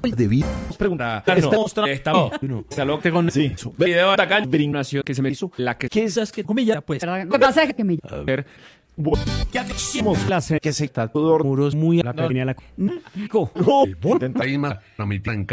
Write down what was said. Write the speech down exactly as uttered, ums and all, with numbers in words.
Debí pregunta. Estamos No, estamos. no. Salocte con Sí. su video atacante. Brignación que se me hizo. La que. ¿Qué es esas que comilla? Pues. ¿Qué pasa? Que me... A ver. Ya que hicimos clase que se está todo muros muy a la No. tenía la. no mi plan